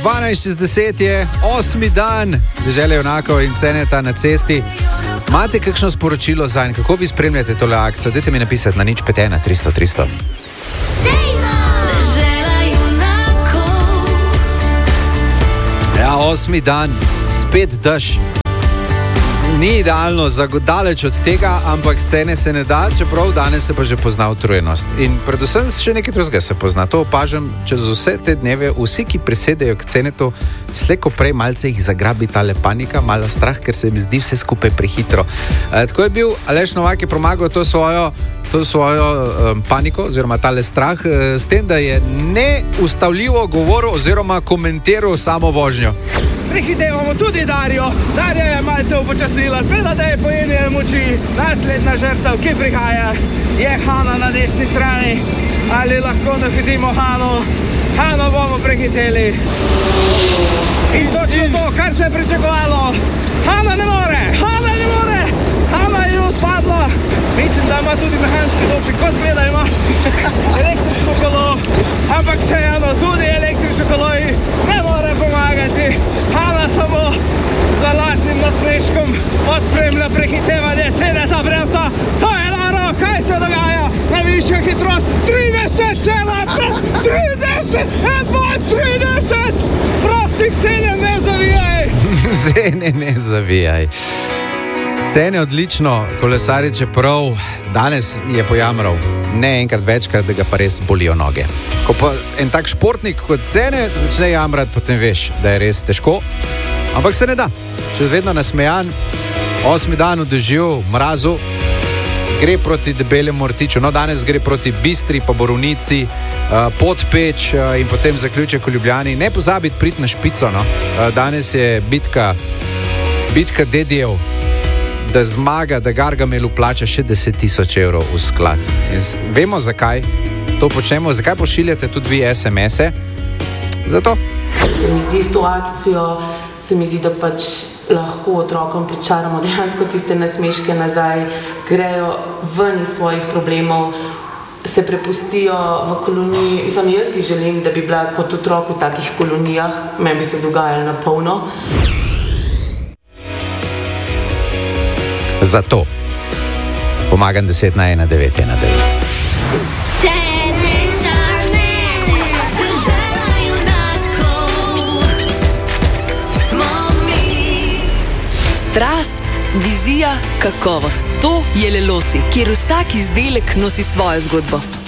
12:10 je 8. dan, Dežele junakov in Ceneta na cesti. Imate kakšno sporočilo zanj? Kako vi spremljate tole akcijo? Dajte mi napisati na 051 300 300. Ja, 8. dan, spet dež. Ni idealno, daleč od tega, ampak cene se ne da, čeprav danes se pa že pozna utrujenost. In predvsem še nekaj drugega se pozna. To opažam čez vse te dneve. Vsi, ki prisedejo k Cenetu, slejko prej malce jih zagrabi tale panika, malo strah, ker se mi zdi vse skupaj prehitro. Tako je bil Aleš Novak, je premagal to svojo paniko oziroma tale strah s tem, da je neustavljivo govoril oziroma komentiral samo vožnjo. Prehitevamo tudi Darjo. Darja je malce upočasnila, zgleda, da je pojenje moči. Naslednja žrtev, ki prihaja, je Hana na desni strani. Ali lahko nahitimo Hano? Hano bomo prehiteli. In točno to, kar se je pričakovalo. Hana ne more! Hana ne more! Hana je odpadla. Mislim, da ima tudi mehanski doping, kot gleda ima električno kolo. Ampak vseeno, tudi električno kolo ne more pomagati. Hana samo za lažnim nasmeškom pospremlja prehitevanje Ceneta Brevca. To je noro, kaj se dogaja? Najvišja hitrost 30,5! 30! 30! Prosim, Cene, ne zavijaj! Cene, ne zavijaj. Cene odlično, kolesarič je prav, danes je pojamral, ne enkrat večkrat, da ga pa res bolijo noge. Ko pa en tak športnik kot Cene začne jamrati, potem veš, da je res težko, ampak se ne da. Še vedno nasmejan, 8. dan v dežju, mrazu, gre proti Debelemu Rtiču, no danes gre proti Bistri, pa Borovnici, Podpeč in potem zaključek v Ljubljani. Ne pozabiti priti na špico, no. Danes je bitka dedijev, da zmaga, da Gargamelu plača še 10,000 evrov v sklad. In vemo, zakaj to počnemo, zakaj pošiljate tudi vi SMS-e. Zato. Se mi zdi s to akcijo, se mi zdi, da pač lahko otrokom pričaramo dejansko tiste nasmeške nazaj, grejo ven iz svojih problemov, se prepustijo v koloniji. Jaz si želim, da bi bila kot otrok v takih kolonijah, meni bi se dogajalo na polno. Zato pomagam 10 na 1 9 1 9. Strast, vizija, kakovost. To je Lelosi, kjer vsak izdelek nosi svojo zgodbo.